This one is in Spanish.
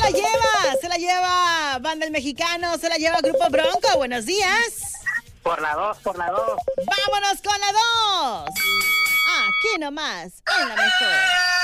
Se la lleva Banda El Mexicano, se la lleva Grupo Bronco. Buenos días. Por la 2. Vámonos con la 2. Aquí nomás, en la mejor.